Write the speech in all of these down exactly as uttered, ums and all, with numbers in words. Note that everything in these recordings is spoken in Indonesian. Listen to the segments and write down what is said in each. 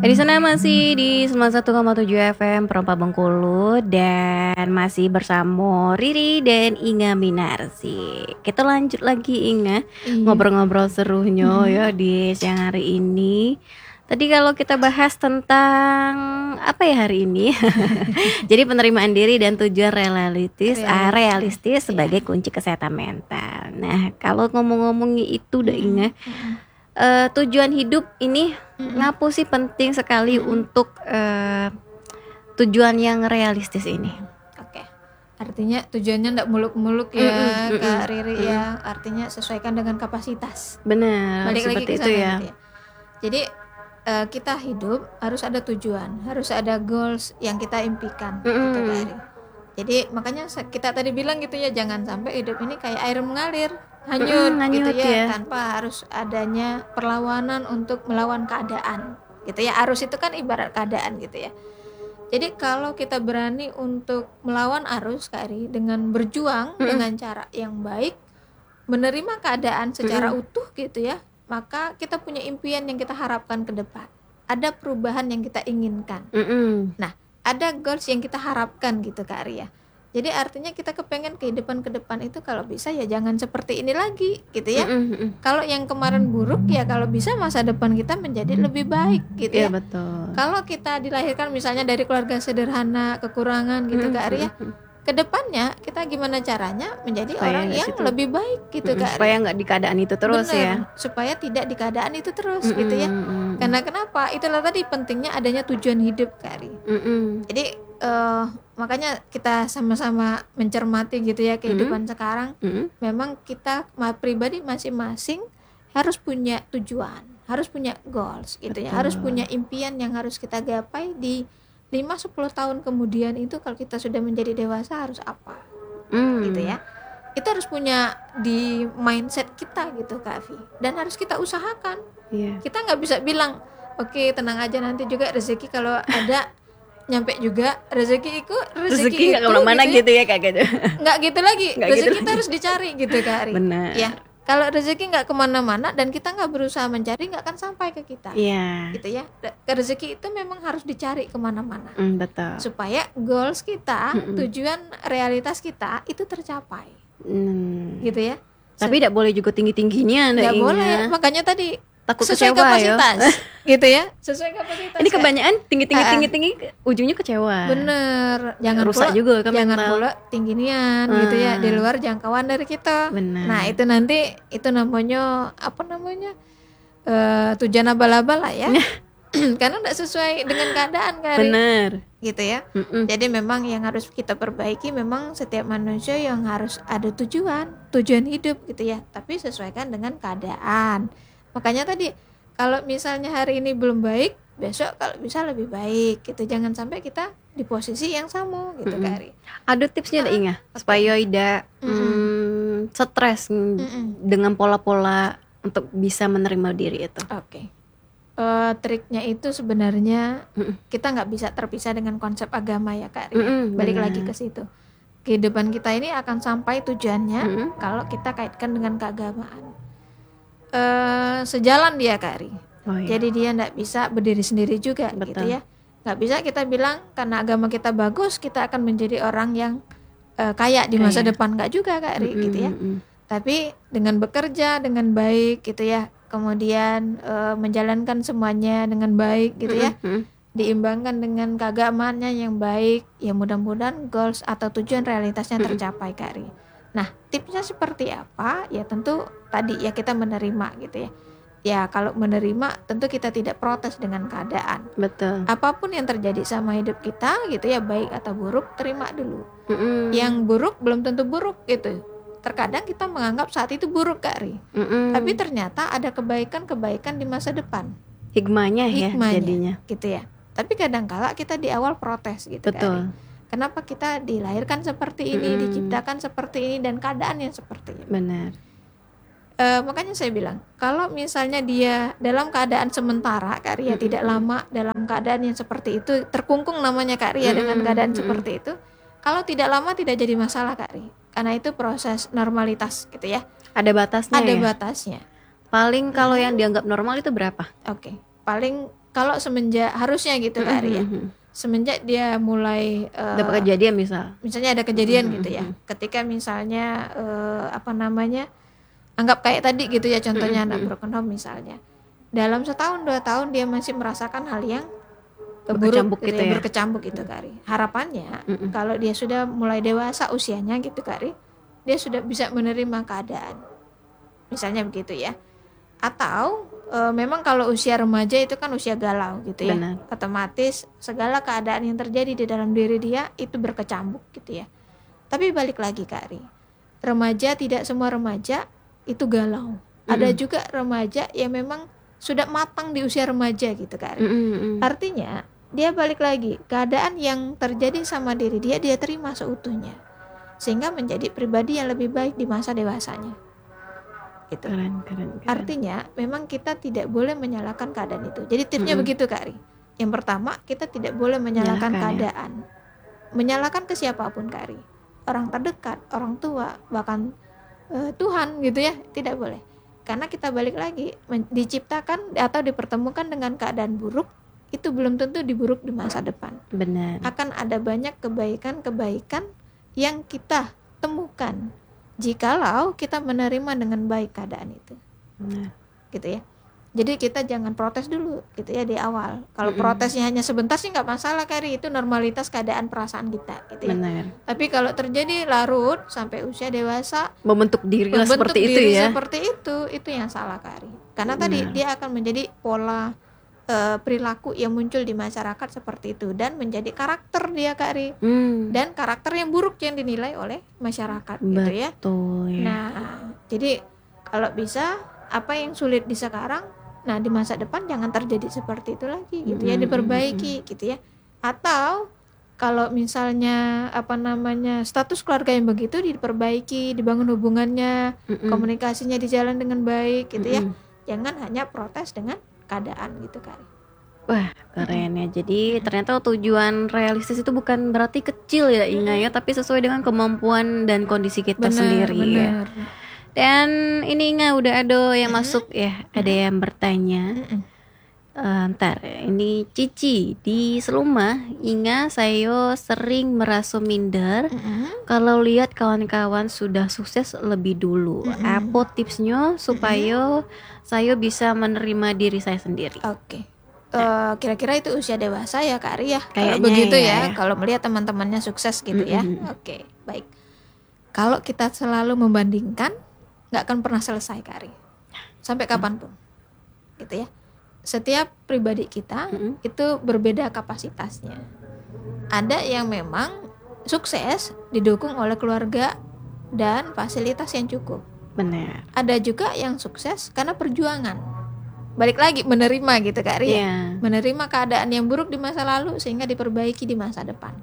Di sana masih di sembilan puluh satu koma tujuh F M Perompa Bengkulu dan masih bersama Riri dan Inga Minarsi. Kita lanjut lagi Inga, Iya. ngobrol-ngobrol serunya ya di siang hari ini. Tadi kalau kita bahas tentang apa ya hari ini? Jadi penerimaan diri dan tujuan realistis, ah, realistis sebagai kunci kesehatan mental. Nah, kalau ngomong-ngomong itu udah Inga, uh, tujuan hidup ini ngapu sih penting sekali untuk uh, tujuan yang realistis ini. Oke. Artinya tujuannya enggak muluk-muluk ya, Mm-mm, Kak mm-mm, Riri mm-mm. ya. Artinya sesuaikan dengan kapasitas. Benar, Balik lagi seperti ke itu sana ya. nanti ya. Jadi uh, kita hidup harus ada tujuan, harus ada goals yang kita impikan gitu Mm-mm. Kak Riri. Jadi makanya kita tadi bilang gitu ya, jangan sampai hidup ini kayak air mengalir, hanyut, Mm-mm, gitu hanyut ya, ya. tanpa harus adanya perlawanan untuk melawan keadaan gitu ya. Arus itu kan ibarat keadaan gitu ya. Jadi kalau kita berani untuk melawan arus Kak Eri dengan berjuang Mm-mm. dengan cara yang baik, menerima keadaan secara Mm-mm. utuh gitu ya, maka kita punya impian yang kita harapkan ke depan. Ada perubahan yang kita inginkan. Mm-mm. Nah, ada goals yang kita harapkan gitu Kak Ria. Jadi artinya kita kepengen kehidupan ke depan itu kalau bisa ya jangan seperti ini lagi gitu ya. Mm-mm. Kalau yang kemarin buruk ya kalau bisa masa depan kita menjadi lebih baik gitu Iya ya. betul. Kalau kita dilahirkan misalnya dari keluarga sederhana, kekurangan gitu Kak Ria, kedepannya kita gimana caranya menjadi Supaya orang nggak yang situ. lebih baik gitu Mm-mm, Kak supaya Ria. nggak di keadaan itu terus Bener, ya. supaya tidak di keadaan itu terus Mm-mm, gitu ya. mm-mm. Karena kenapa? Itulah tadi pentingnya adanya tujuan hidup Kak Ria. Mm-mm. Jadi uh, makanya kita sama-sama mencermati gitu ya kehidupan Mm-mm. sekarang. Mm-mm. Memang kita ma- pribadi masing-masing harus punya tujuan, harus punya goals gitu ya, Betul. harus punya impian yang harus kita gapai di lima sampai sepuluh tahun kemudian itu kalau kita sudah menjadi dewasa harus apa Mm. gitu ya. Itu harus punya di mindset kita gitu Kak Afi, dan harus kita usahakan. Iya. Kita nggak bisa bilang oke tenang aja nanti juga rezeki kalau ada nyampe juga, rezeki itu rezeki, Rezeki nggak itu kemana-mana gitu, gitu ya kayak gitu. nggak gitu lagi, Nggak rezeki gitu kita lagi. harus dicari gitu Kak Ari. Benar. Ya kalau rezeki nggak kemana-mana dan kita nggak berusaha mencari, nggak akan sampai ke kita. Iya. Gitu ya. Ke rezeki itu memang harus dicari kemana-mana Mm, betul. supaya goals kita, Mm-mm. tujuan realitas kita itu tercapai. Mm. Gitu ya. Tapi tidak boleh juga tinggi-tingginya, Nggak Inga. boleh, makanya tadi Takut sesuai kecewa ya. kapasitas gitu ya, sesuai kapasitas. Ini Kak. kebanyakan tinggi-tinggi Ah, ah. tinggi-tinggi ujungnya kecewa. Bener, jangan Rusak pula, juga kan jangan mental. pula tinggi nian gitu ya, Ah. di luar jangkauan dari kita. Benar. Nah itu nanti itu namanya apa namanya eh tujuan abal-abal lah ya, karena tidak sesuai dengan keadaan kan, Benar. gitu ya. Mm-mm. Jadi memang yang harus kita perbaiki memang setiap manusia yang harus ada tujuan, tujuan hidup gitu ya, tapi sesuaikan dengan keadaan. Makanya tadi kalau misalnya hari ini belum baik, besok kalau bisa lebih baik gitu. Jangan sampai kita di posisi yang sama gitu Mm-mm. Kari. Ada tipsnya nggak Inga supaya tidak mm, stres mm, Mm-mm. dengan pola-pola untuk bisa menerima diri itu. Oke. Eh, triknya itu sebenarnya Mm-mm. kita nggak bisa terpisah dengan konsep agama ya Kak Ri. Mm-mm, Balik benar. lagi ke situ. Kehidupan kita ini akan sampai tujuannya Mm-mm. kalau kita kaitkan dengan keagamaan. Eh, sejalan dia Kak Ri. Oh, iya. Jadi dia nggak bisa berdiri sendiri juga Betul. gitu ya. Nggak bisa kita bilang karena agama kita bagus kita akan menjadi orang yang eh, kaya di masa Kaya. depan, nggak juga Kak Ri Mm-mm, gitu ya. mm-mm. Tapi dengan bekerja dengan baik gitu ya, kemudian eh, menjalankan semuanya dengan baik gitu ya, Mm-mm. diimbangkan dengan keagamaannya yang baik, ya mudah-mudahan goals atau tujuan realitasnya tercapai Kak Ri. Nah tipsnya seperti apa? Ya tentu tadi ya kita menerima gitu ya. Ya kalau menerima tentu kita tidak protes dengan keadaan. Betul. Apapun yang terjadi sama hidup kita gitu ya, baik atau buruk, terima dulu. Mm-mm. Yang buruk belum tentu buruk gitu. Terkadang kita menganggap saat itu buruk Kak Ri. Mm-mm. Tapi ternyata ada kebaikan-kebaikan di masa depan. hikmahnya ya Hikmahnya jadinya. gitu ya. Tapi kadang-kala kita di awal protes gitu Kak Ri. Betul. Kenapa kita dilahirkan seperti ini, Mm-mm. diciptakan seperti ini dan keadaan yang seperti ini. Benar. Eh, makanya saya bilang, kalau misalnya dia dalam keadaan sementara Kak Ria, Mm-mm. tidak lama dalam keadaan yang seperti itu, terkungkung namanya Kak Ria dengan Mm-mm. keadaan Mm-mm. seperti itu, kalau tidak lama tidak jadi masalah Kak Ri, karena itu proses normalitas gitu ya, Ada batasnya ada ya. batasnya. Paling kalau yang dianggap normal itu berapa? Oke, paling kalau semenjak harusnya gitu Kak Ari ya, semenjak dia mulai uh, dapat kejadian misal, misalnya ada kejadian Mm-mm. gitu ya, ketika misalnya uh, apa namanya, anggap kayak tadi gitu ya contohnya anak broken home misalnya, dalam setahun dua tahun dia masih merasakan hal yang Berkecambuk buruk gitu gitu ya, ya. berkecambuk gitu Kari. Harapannya Mm-mm. kalau dia sudah mulai dewasa usianya gitu Kari, dia sudah bisa menerima keadaan, misalnya begitu ya. Atau e, memang kalau usia remaja itu kan usia galau gitu ya, Benar. otomatis segala keadaan yang terjadi di dalam diri dia itu berkecambuk gitu ya. Tapi balik lagi Kari, remaja tidak semua remaja itu galau. Ada Mm-mm. juga remaja yang memang sudah matang di usia remaja gitu Kari. Mm-mm. Artinya dia balik lagi, keadaan yang terjadi sama diri dia, dia terima seutuhnya, sehingga menjadi pribadi yang lebih baik di masa dewasanya gitu. Keren, keren, keren. Artinya memang kita tidak boleh menyalahkan keadaan itu. Jadi tipsnya Mm-mm. begitu Kak Ri. Yang pertama, kita tidak boleh menyalahkan Menyalahkan, ya. keadaan, menyalahkan ke siapapun Kak Ri, orang terdekat, orang tua, bahkan uh, Tuhan gitu ya, tidak boleh. Karena kita balik lagi, men- diciptakan atau dipertemukan dengan keadaan buruk, itu belum tentu diburuk di masa depan. Benar. Akan ada banyak kebaikan-kebaikan yang kita temukan jikalau kita menerima dengan baik keadaan itu. Benar. Gitu ya. Jadi kita jangan protes dulu gitu ya di awal. Kalau Mm-mm. protesnya hanya sebentar sih nggak masalah Kari, itu normalitas keadaan perasaan kita gitu ya. Benar. Tapi kalau terjadi larut sampai usia dewasa, Membentuk diri lah membentuk seperti itu diri ya. seperti itu, itu yang salah Kari. Karena tadi Benar. dia akan menjadi pola uh, perilaku yang muncul di masyarakat seperti itu dan menjadi karakter dia Kari. Hmm. Dan karakter yang buruk yang dinilai oleh masyarakat gitu ya. Betul ya. Nah, jadi kalau bisa apa yang sulit di sekarang, nah di masa depan jangan terjadi seperti itu lagi gitu ya, Mm-mm. diperbaiki gitu ya. Atau kalau misalnya apa namanya status keluarga yang begitu diperbaiki, dibangun hubungannya, Mm-mm. komunikasinya dijalan dengan baik gitu ya. Mm-mm. Jangan hanya protes dengan keadaan gitu Kak. Wah, keren ya. Jadi ternyata tujuan realistis itu bukan berarti kecil ya Inga ya, tapi sesuai dengan kemampuan dan kondisi kita Benar, sendiri ya. benar. Dan ini Inga udah ada yang Mm-mm. masuk ya, ada yang bertanya. Mm-mm. Eh, ntar, ini Cici di Seluma, Inga saya sering merasa minder Mm-mm. kalau lihat kawan-kawan sudah sukses lebih dulu. Mm-mm. Apa tipsnya supaya saya bisa menerima diri saya sendiri? Oke. Eh, kira-kira itu usia dewasa ya Kak Ari ya. Kalau Kayaknya begitu ya, ya, ya. kalau melihat teman-temannya sukses gitu ya. Mm-mm. Oke, baik. Kalau kita selalu membandingkan, nggak akan pernah selesai Kak Ari. Sampai kapanpun. Gitu ya. Setiap pribadi kita Mm-mm. itu berbeda kapasitasnya. Ada yang memang sukses didukung oleh keluarga dan fasilitas yang cukup. Benar. Ada juga yang sukses karena perjuangan. Balik lagi menerima gitu Kak Ri ya. Iya. Menerima keadaan yang buruk di masa lalu sehingga diperbaiki di masa depan.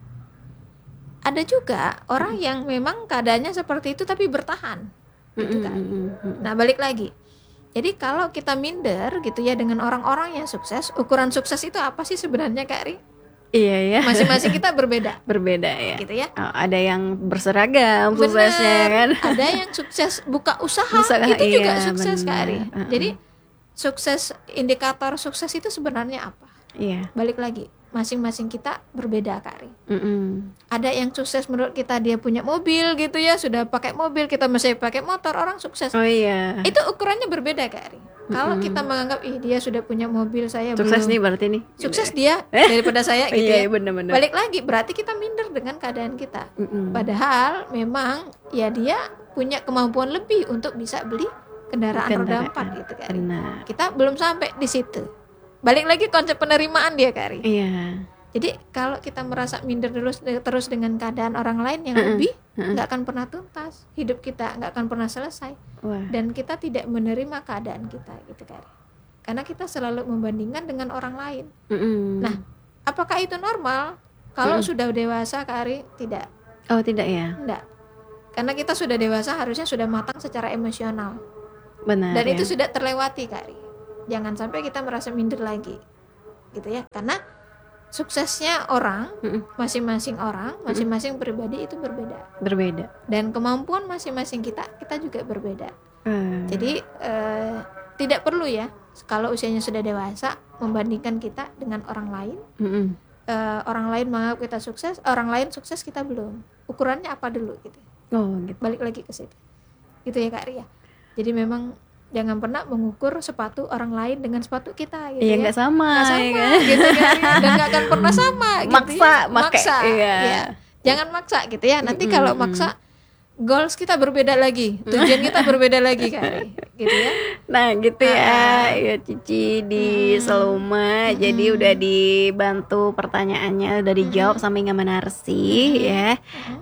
Ada juga orang yang memang keadaannya seperti itu tapi bertahan gitu kan. Mm-mm. Nah balik lagi, jadi kalau kita minder gitu ya dengan orang-orang yang sukses, ukuran sukses itu apa sih sebenarnya Kak Ri? Iya ya. Masing-masing kita berbeda Berbeda ya. gitu ya. Oh, ada yang berseragam Bener. suksesnya kan. Ada yang sukses buka usaha, Usaha, itu juga iya, sukses Kak Ri. benar. Uh-uh. Jadi sukses, indikator sukses itu sebenarnya apa? Iya. Balik lagi, masing-masing kita berbeda Kak Ri. Mm-mm. Ada yang sukses menurut kita dia punya mobil gitu ya, sudah pakai mobil, kita masih pakai motor, orang sukses. Oh iya. Itu ukurannya berbeda Kak Ri. Kalau kita menganggap ih dia sudah punya mobil, saya Sukses belum. nih berarti nih. Sukses dia daripada saya gitu Iya, ya. benar-benar. Balik lagi berarti kita minder dengan keadaan kita. Mm-mm. Padahal memang ya dia punya kemampuan lebih untuk bisa beli kendaraan, roda Kendaraan. empat gitu Kak Ri. Benar. Kita belum sampai di situ. Balik lagi konsep penerimaan dia Kak Ri. Iya. Jadi kalau kita merasa minder terus terus dengan keadaan orang lain yang Mm-mm. lebih, Mm-mm. nggak akan pernah tuntas. Hidup kita nggak akan pernah selesai Wah. dan kita tidak menerima keadaan kita gitu Kak Ri. Karena kita selalu membandingkan dengan orang lain. Mm-mm. Nah, apakah itu normal? Kalau Mm-mm. sudah dewasa Kak Ri, tidak. Oh tidak ya. Enggak. Karena kita sudah dewasa harusnya sudah matang secara emosional. Benar. Dan ya. itu sudah terlewati Kak Ri. Jangan sampai kita merasa minder lagi. Gitu ya. Karena suksesnya orang, Mm-mm. masing-masing orang, masing-masing pribadi itu berbeda. Berbeda. Dan kemampuan masing-masing kita, kita juga berbeda. Eh, Jadi eh, tidak perlu ya kalau usianya sudah dewasa membandingkan kita dengan orang lain. Mm-mm. Uh, orang lain menganggap kita sukses, orang lain sukses kita belum. Ukurannya apa dulu gitu. Oh gitu. Balik lagi ke situ. Gitu ya Kak Ria. Jadi memang jangan pernah mengukur sepatu orang lain dengan sepatu kita gitu. Iya, ya. nggak sama, Nggak sama ya kan? gitu Kak Ria. Dan nggak akan pernah sama gitu. Maksa, ya. make, maksa. iya. Ya. Jangan maksa gitu ya. Nanti kalau maksa goals kita berbeda lagi, tujuan kita berbeda lagi Kak, gitu ya. Nah gitu ya, ya Cici di Seluma. Mm-mm. Jadi udah dibantu pertanyaannya, udah dijawab sama Inga Manarsi ya.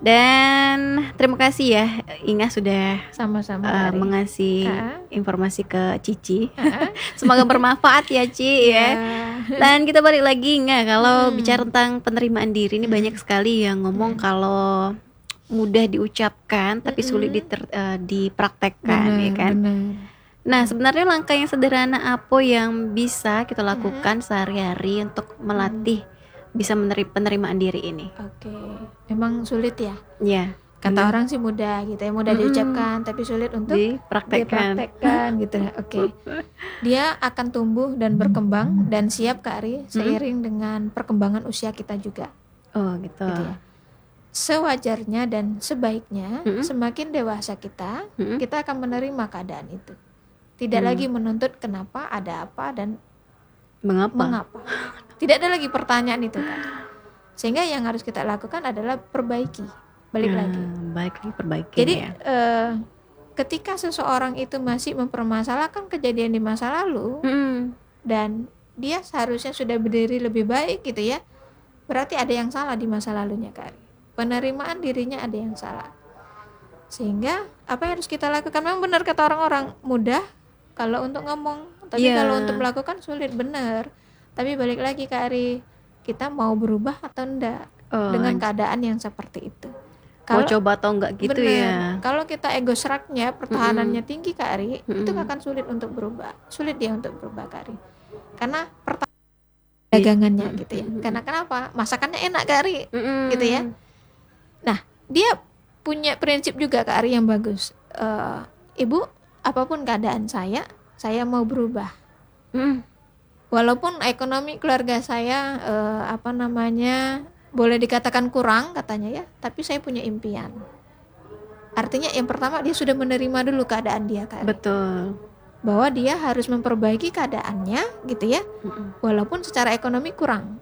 Dan terima kasih ya Inga sudah Sama-sama uh, Kak. mengasih Ah. informasi ke Cici. Ah. Semoga bermanfaat ya Ci ya. Dan kita balik lagi Inga, kalau Hmm. bicara tentang penerimaan diri ini banyak sekali yang ngomong kalau mudah diucapkan tapi sulit diter, uh, dipraktekkan Benar, ya kan. benar. Nah sebenarnya langkah yang sederhana apa yang bisa kita lakukan sehari-hari untuk melatih bisa menerima penerimaan diri ini? Oke, memang sulit ya. Ya. Kata orang sih mudah gitu ya, mudah Mm-mm. diucapkan tapi sulit untuk Dipraktekkan. dipraktekkan gitu. Oke. Dia akan tumbuh dan berkembang dan siap Kak Ari seiring dengan perkembangan usia kita juga. Oh gitu. Gitu ya. Sewajarnya dan sebaiknya Mm-mm. semakin dewasa kita, Mm-mm. kita akan menerima keadaan itu. Tidak Mm. lagi menuntut kenapa, ada apa dan Mengapa? mengapa. Tidak ada lagi pertanyaan itu kan. Sehingga yang harus kita lakukan adalah perbaiki. Balik Nah, lagi. Balik lagi perbaiki Jadi ya. eh, ketika seseorang itu masih mempermasalahkan kejadian di masa lalu Mm-mm. dan dia seharusnya sudah berdiri lebih baik gitu ya, berarti ada yang salah di masa lalunya Kak. Penerimaan dirinya ada yang salah. Sehingga apa yang harus kita lakukan? Memang benar kata orang-orang, mudah kalau untuk ngomong, tapi Iya. kalau untuk melakukan sulit, benar. Tapi balik lagi Kak Ari, kita mau berubah atau enggak Oh, dengan keadaan yang seperti itu. mau coba atau enggak gitu bener, ya. Kalau kita ego seraknya, pertahanannya tinggi Kak Ari, itu akan sulit untuk berubah. Sulit dia untuk berubah Kak Ari. Karena pertahanan dagangannya gitu ya. Karena kenapa? Masakannya enak Kak Ari, Mm-mm. gitu ya. Nah, dia punya prinsip juga Kak Ari yang bagus. Eh, Ibu, apapun keadaan saya, saya mau berubah. Mm. Walaupun ekonomi keluarga saya eh, apa namanya boleh dikatakan kurang katanya ya, tapi saya punya impian. Artinya yang pertama dia sudah menerima dulu keadaan dia Kak Ari. Betul. Bahwa dia harus memperbaiki keadaannya gitu ya, Mm-mm. walaupun secara ekonomi kurang.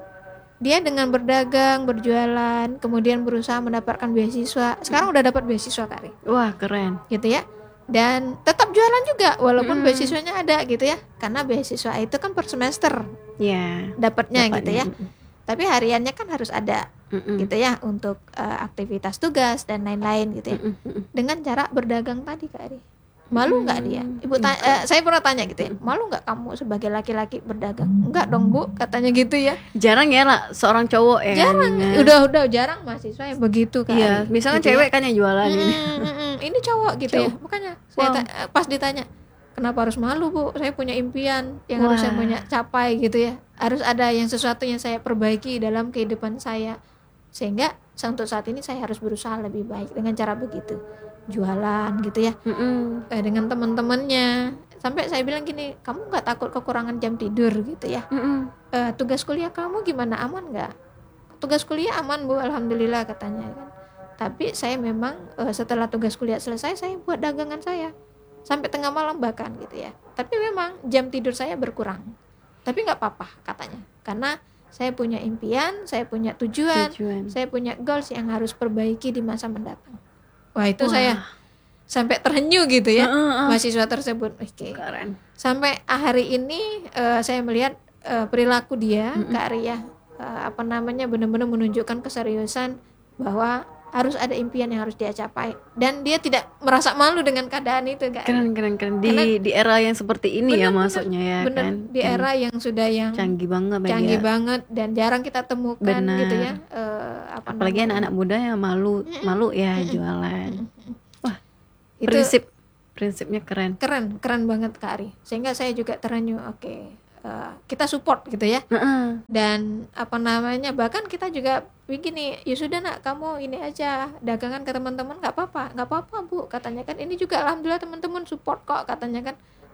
Dia dengan berdagang, berjualan, kemudian berusaha mendapatkan beasiswa. Sekarang udah dapat beasiswa Kak Ari, Wah keren. gitu ya. Dan tetap jualan juga walaupun Mm. beasiswanya ada gitu ya. Karena beasiswa itu kan per semester Ya. dapatnya gitu Dapatnya. ya. Tapi hariannya kan harus ada Mm-mm. gitu ya untuk eh, aktivitas tugas dan lain-lain gitu ya. Mm-mm. Dengan cara berdagang tadi Kak Ari. Malu nggak dia? Ibu Iya. ta- eh, saya pernah tanya gitu ya. Malu nggak kamu sebagai laki-laki berdagang? Enggak dong Bu, katanya gitu ya. Jarang ya lah seorang cowok ya. Jarang, kan? udah udah jarang mahasiswa yang begitu Kak Iya, Ari, misalnya gitu ya. cewek kan yang jualan ini. Mm, mm, mm. Ini cowok gitu ya. Cowok. Makanya saya Wow. ta- eh, pas ditanya, kenapa harus malu Bu? Saya punya impian yang harus saya Wah. punya capai gitu ya. Harus ada yang sesuatu yang saya perbaiki dalam kehidupan saya. Sehingga untuk saat ini saya harus berusaha lebih baik dengan cara begitu. Jualan gitu ya. Mm-mm. Eh, dengan teman-temannya. Sampai saya bilang gini, kamu nggak takut kekurangan jam tidur gitu ya? Mm-mm. Eh, tugas kuliah kamu gimana, aman nggak? Tugas kuliah aman Bu, alhamdulillah katanya kan. Tapi saya memang eh, setelah tugas kuliah selesai saya buat dagangan saya sampai tengah malam bahkan gitu ya. Tapi memang jam tidur saya berkurang. Tapi nggak apa-apa katanya, karena saya punya impian, saya punya tujuan, Tujuan. saya punya goals yang harus perbaiki di masa mendatang. Wah itu Wah. saya sampai terhenyu gitu ya, Heeh, heeh. mahasiswa tersebut. Oke. Keren. Sampai hari ini eh, saya melihat eh, perilaku dia Kak Ria eh, apa namanya benar-benar menunjukkan keseriusan bahwa harus ada impian yang harus dia capai dan dia tidak merasa malu dengan keadaan itu Kak Ria. Keren keren keren di Karena- di era yang seperti ini ya Bener, maksudnya ya Bener, kan. di era yang sudah yang canggih banget media. canggih banget dan jarang kita temukan Benar. gitu ya. Eh, apa Apalagi namanya, anak-anak muda yang malu malu ya jualan. Wah, itu prinsip prinsipnya keren. keren keren banget Kak Ari, sehingga saya juga terenyuh. Oke, eh, kita support gitu ya. Heeh. Dan apa namanya bahkan kita juga begini, ya sudah nak kamu ini aja dagangan ke teman-teman nggak apa-apa nggak apa-apa Bu katanya kan, ini juga alhamdulillah teman-teman support kok katanya kan.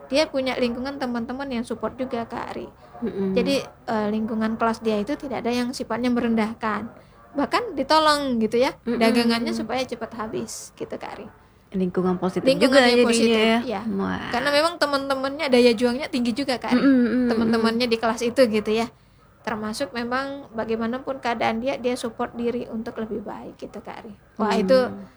dia punya lingkungan teman-teman yang support juga Kak Ari. Mm-mm. Jadi uh, lingkungan kelas dia itu tidak ada yang sifatnya merendahkan, bahkan ditolong gitu ya, Mm-mm. dagangannya supaya cepat habis gitu Kak Ari. Lingkungan positif Lingkungan juga yang jadinya positif, ya. ya. Wah. Karena memang teman-temannya daya juangnya tinggi juga Kak Ari. Mm-mm. Teman-temannya di kelas itu gitu ya. Termasuk memang bagaimanapun keadaan dia, dia support diri untuk lebih baik gitu Kak Ari. Wah Hmm. itu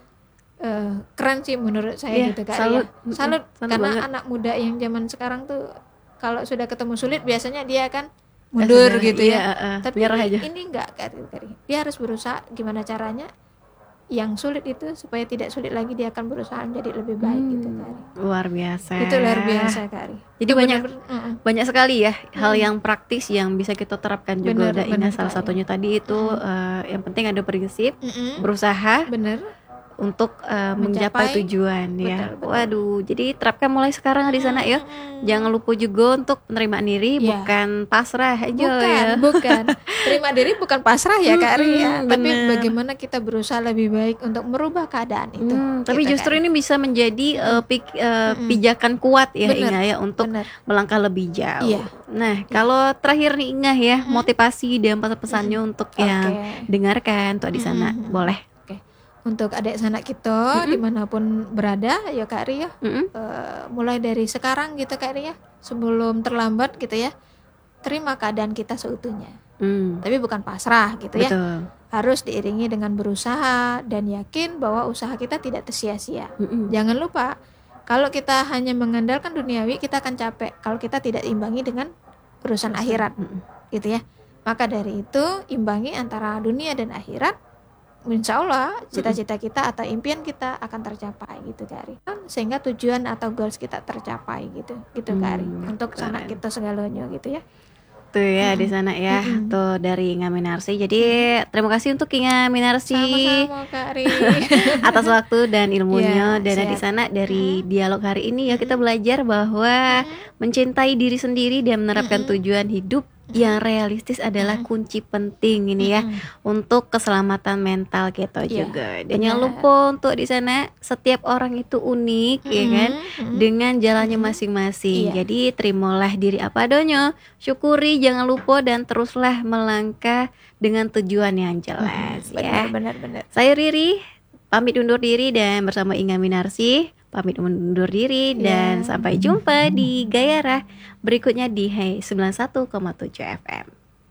uh, keren sih menurut saya Iya, gitu Kak Ari. salut. Ya. Salut, Salut karena banget. anak muda yang zaman sekarang tuh kalau sudah ketemu sulit biasanya dia akan mundur sudah, gitu iya, ya. uh, Tapi nyerah ini, aja. ini enggak Kak Ari, Kak Ari. Dia harus berusaha gimana caranya yang sulit itu supaya tidak sulit lagi, dia akan berusaha menjadi lebih baik Hmm, gitu Kak Ari. luar biasa. Itu luar biasa Kak Ari. Jadi Itu banyak benar-benar, uh-uh. banyak sekali ya hal Hmm. yang praktis yang bisa kita terapkan juga. Benar, Udah Ina benar, salah Kak, satunya tadi itu Hmm. eh, yang penting ada prinsip, Mm-mm. berusaha Bener. untuk eh, mencapai Mencapai. tujuan ya. Betul, betul. Waduh, jadi terapkan mulai sekarang di sana ya. Mm-mm. Jangan lupa juga untuk penerimaan diri, Iya. bukan pasrah aja Bukan, ya. bukan. Terima diri bukan pasrah ya Kak Ari ya. Mm-mm, Tapi bener. bagaimana kita berusaha lebih baik untuk merubah keadaan itu. Hmm, tapi Gitu, justru Kak Ari. ini bisa menjadi eh, pik- eh, Mm-mm. pijakan kuat ya Bener, Inga ya untuk Bener. melangkah lebih jauh. Iya. Nah, kalau terakhir nih Inga ya, Mm-mm. motivasi dan pesan-pesannya untuk Oke. yang dengarkan tuh di sana, Mm-mm. boleh. Untuk adik sanak kita Mm-mm. dimanapun berada ya Kak Ari ya. Mm-mm. Eh, mulai dari sekarang gitu Kak Ari ya. Sebelum terlambat gitu ya. Terima keadaan kita seutuhnya. Hmm, Tapi bukan pasrah gitu ya. betul. Harus diiringi dengan berusaha dan yakin bahwa usaha kita tidak sia-sia. Mm-mm. Jangan lupa, kalau kita hanya mengandalkan duniawi, kita akan capek kalau kita tidak imbangi dengan urusan akhirat, Mm-mm. gitu ya. Maka dari itu, imbangi antara dunia dan akhirat. Insya Allah, cita-cita kita atau impian kita akan tercapai, gitu Kak Ari. Sehingga tujuan atau goals kita tercapai, gitu, gitu Kak Ari. Hmm, Untuk keren. sanak kita segalanya, gitu ya. Tuh ya Mm-mm. di sana ya, Mm-mm. tuh dari Inga Minarsi. Jadi terima kasih untuk Inga Minarsi Sama-sama Kak Ari. atas waktu dan ilmunya. Ya, Dan siap. di sana dari dialog hari ini ya kita belajar bahwa mencintai diri sendiri dan menerapkan Mm-mm. tujuan hidup yang realistis adalah Mm-mm. kunci penting ini ya Mm-mm. untuk keselamatan mental kita Iya, juga. Dan jangan benar. lupa untuk di sana setiap orang itu unik ya kan, Mm-mm. dengan jalannya Mm-mm. masing-masing. Iya. Jadi terimalah diri apa adanya, syukuri, jangan lupa dan teruslah melangkah dengan tujuan yang jelas ya. Benar, benar, benar. Saya Riri pamit undur diri dan bersama Inga Minarsi pamit undur diri dan Ya. sampai jumpa di Gayarah berikutnya di Hey sembilan puluh satu koma tujuh F M.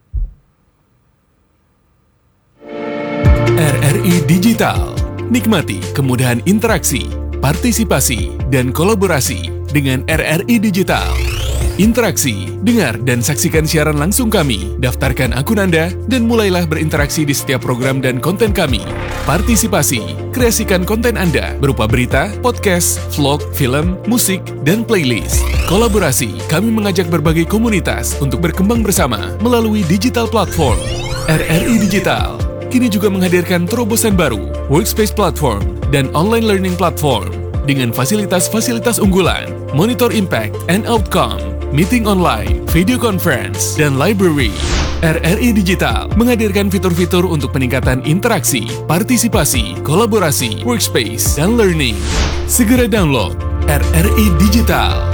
R R I Digital. Nikmati kemudahan interaksi, partisipasi, dan kolaborasi dengan R R I Digital. Interaksi, dengar dan saksikan siaran langsung kami, daftarkan akun Anda, dan mulailah berinteraksi di setiap program dan konten kami. Partisipasi, kreasikan konten Anda berupa berita, podcast, vlog, film, musik, dan playlist. Kolaborasi, kami mengajak berbagai komunitas untuk berkembang bersama melalui digital platform. R R I Digital kini juga menghadirkan terobosan baru, workspace platform, dan online learning platform dengan fasilitas-fasilitas unggulan, monitor impact and outcome, meeting online, video conference, dan library. R R I Digital menghadirkan fitur-fitur untuk peningkatan interaksi, partisipasi, kolaborasi, workspace, dan learning. Segera download R R I Digital.